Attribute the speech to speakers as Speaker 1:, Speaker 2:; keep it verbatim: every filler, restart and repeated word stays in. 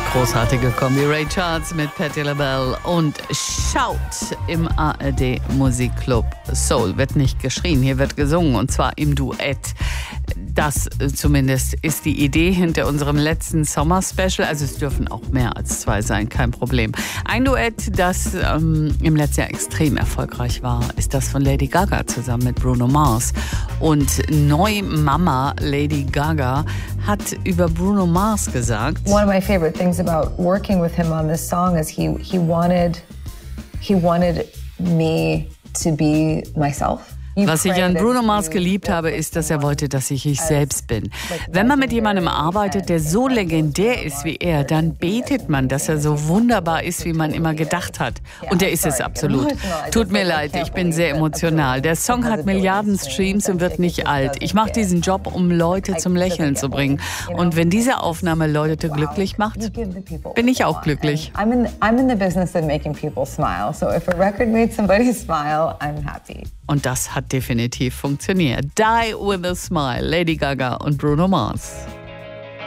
Speaker 1: Großartige Kombi. Ray Charles mit Patti LaBelle und Shout im A R D Musikclub Soul. Wird nicht geschrien, hier wird gesungen und zwar im Duett. Das zumindest ist die Idee hinter unserem letzten Sommer-Special. Also es dürfen auch mehr als zwei sein, kein Problem. Ein Duett, das ähm, im letzten Jahr extrem erfolgreich war, ist das von Lady Gaga zusammen mit Bruno Mars. Und Neumama Lady Gaga hat über Bruno Mars gesagt:
Speaker 2: One of my favorite things about working with him on this song is he he wanted he wanted me to be myself.
Speaker 1: Was ich an Bruno Mars geliebt habe, ist, dass er wollte, dass ich ich selbst bin. Wenn man mit jemandem arbeitet, der so legendär ist wie er, dann betet man, dass er so wunderbar ist, wie man immer gedacht hat. Und er ist es absolut. Tut mir leid, ich bin sehr emotional. Der Song hat Milliarden Streams und wird nicht alt. Ich mache diesen Job, um Leute zum Lächeln zu bringen. Und wenn diese Aufnahme Leute glücklich macht, bin ich auch glücklich.
Speaker 2: I'm in, I'm in the business of making people smile. So if a record made somebody smile, I'm happy.
Speaker 1: Und das hat definitiv funktioniert. Die with a Smile, Lady Gaga und Bruno Mars.